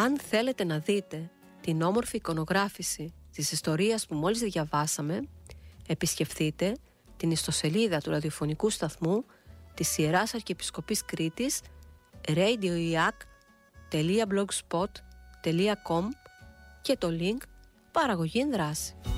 Αν θέλετε να δείτε την όμορφη εικονογράφηση της ιστορίας που μόλις διαβάσαμε, επισκεφτείτε την ιστοσελίδα του ραδιοφωνικού σταθμού της Ιεράς Αρχιεπισκοπής Κρήτης radioiac.blogspot.com και το link «Παραγωγή εν δράση».